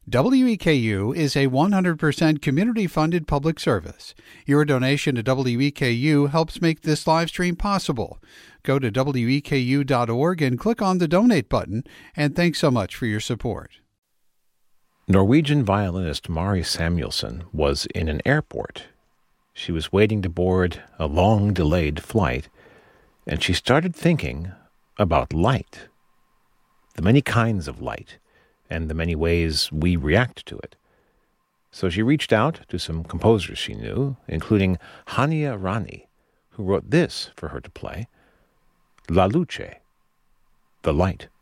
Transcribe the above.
WEKU is a 100% community-funded public service. Your donation to WEKU helps make this live stream possible. Go to weku.org and click on the Donate button, and thanks so much for your support. Norwegian violinist Mari Samuelson was in an airport. She was waiting to board a long-delayed flight, and she started thinking about light, the many kinds of light, and the many ways we react to it. So she reached out to some composers she knew, including Hania Rani, who wrote this for her to play, La Luce, the light.